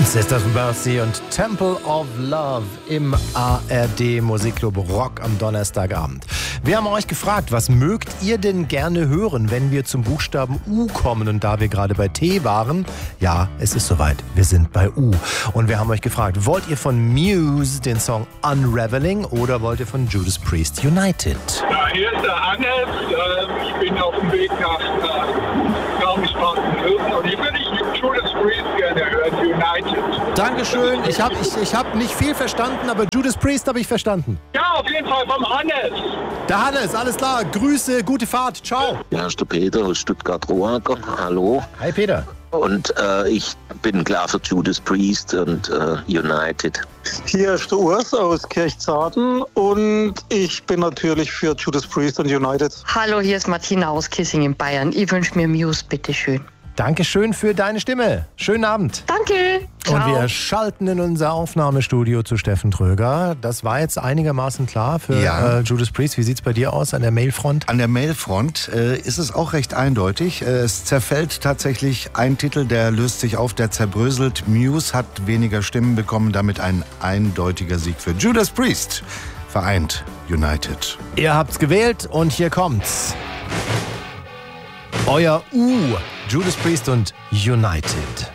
Sisters Mercy und Temple of Love im ARD Musikclub Rock am Donnerstagabend. Wir haben euch gefragt, was mögt ihr denn gerne hören, wenn wir zum Buchstaben U kommen? Und da wir gerade bei T waren, ja, es ist soweit, wir sind bei U. Und wir haben euch gefragt, wollt ihr von Muse den Song Unraveling oder wollt ihr von Judas Priest United? Ja, hier ist der Hannes. Ich bin auf dem Weg nach Garmisch-Partenkirchen und ich würde Judas Priest gerne hören, United. Dankeschön, ich hab nicht viel verstanden, aber Judas Priest habe ich verstanden. Ja, auf jeden Fall vom Hannes. Der Hannes, alles klar, Grüße, gute Fahrt, ciao. Ja, ist der Peter aus Stuttgart-Rohacker. Hallo. Hi Peter. Und ich bin klar für Judas Priest und United. Hier ist der Urs aus Kirchzarten und ich bin natürlich für Judas Priest und United. Hallo, hier ist Martina aus Kissing in Bayern. Ich wünsche mir Muse, bitteschön. Dankeschön für deine Stimme. Schönen Abend. Danke. Ciao. Und wir schalten in unser Aufnahmestudio zu Steffen Tröger. Das war jetzt einigermaßen klar für Judas Priest. Wie sieht es bei dir aus an der Mailfront? An der Mailfront ist es auch recht eindeutig. Es zerfällt tatsächlich ein Titel, der löst sich auf, der zerbröselt. Muse hat weniger Stimmen bekommen, damit ein eindeutiger Sieg für Judas Priest. Vereint United. Ihr habt's gewählt und hier kommt's. Euer U, Judas Priest und United.